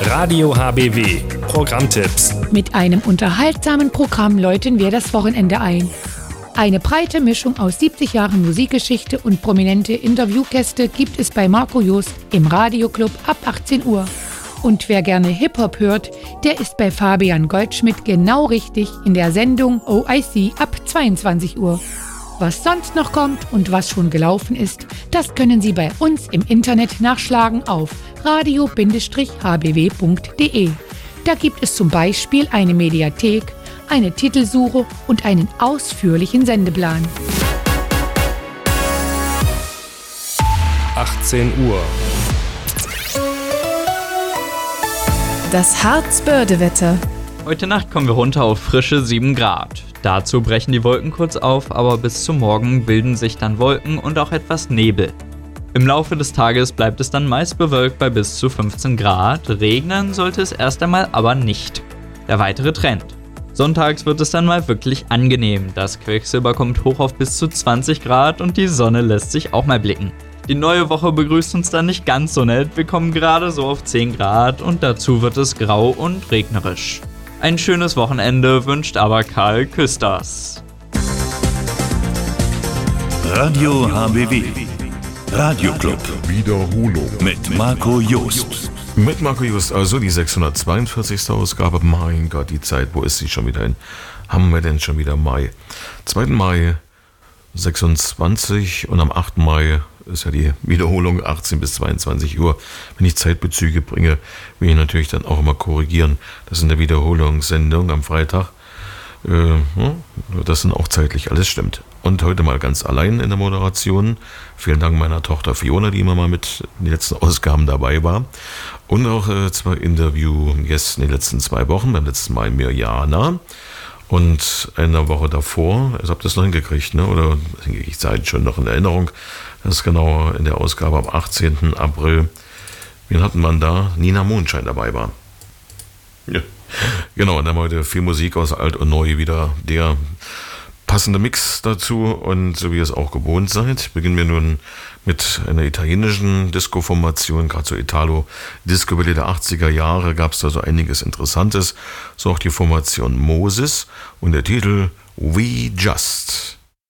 Radio HBW. Programmtipps. Mit einem unterhaltsamen Programm läuten wir das Wochenende ein. Eine breite Mischung aus 70 Jahren Musikgeschichte und prominente Interviewgäste gibt es bei Marco Jost im Radioclub ab 18 Uhr. Und wer gerne Hip-Hop hört, der ist bei Fabian Goldschmidt genau richtig in der Sendung OIC ab 22 Uhr. Was sonst noch kommt und was schon gelaufen ist, das können Sie bei uns im Internet nachschlagen auf radio-hbw.de. Da gibt es zum Beispiel eine Mediathek, eine Titelsuche und einen ausführlichen Sendeplan. 18 Uhr. Das Harzbörde-Wetter. Heute Nacht kommen wir runter auf frische 7 Grad. Dazu brechen die Wolken kurz auf, aber bis zum Morgen bilden sich dann Wolken und auch etwas Nebel. Im Laufe des Tages bleibt es dann meist bewölkt bei bis zu 15 Grad. Regnen sollte es erst einmal aber nicht. Der weitere Trend. Sonntags wird es dann mal wirklich angenehm. Das Quecksilber kommt hoch auf bis zu 20 Grad und die Sonne lässt sich auch mal blicken. Die neue Woche begrüßt uns dann nicht ganz so nett. Wir kommen gerade so auf 10 Grad und dazu wird es grau und regnerisch. Ein schönes Wochenende wünscht aber Karl Küsters. Radio HBW. Radioclub. Wiederholung. Mit Marco Jost. Mit Marco Jost, also die 642. Ausgabe. Mein Gott, die Zeit, wo ist sie schon wieder hin? Haben wir denn schon wieder Mai? 2. Mai 26 und am 8. Mai ist ja die Wiederholung 18 bis 22 Uhr. Wenn ich Zeitbezüge bringe, will ich natürlich dann auch immer korrigieren. Das ist eine Wiederholungssendung am Freitag. Das sind auch zeitlich alles stimmt. Und heute mal ganz allein in der Moderation. Vielen Dank meiner Tochter Fiona, die immer mal mit den letzten Ausgaben dabei war. Und auch 2 Interviewgäste in den letzten 2 Wochen. Beim letzten Mal Mirjana. Und eine Woche davor, also habt ihr das noch hingekriegt, ne? Oder ich seid schon noch in Erinnerung, das ist genau in der Ausgabe am 18. April. Wen hatten wir da? Nina Mondschein dabei war. Ja. Genau, und dann haben wir heute viel Musik aus Alt und Neu wieder. Der passende Mix dazu und so wie ihr es auch gewohnt seid, beginnen wir nun mit einer italienischen Disco-Formation, gerade so Italo-Disco-Welle der 80er Jahre gab es da so einiges Interessantes, so auch die Formation Moses und der Titel We Just.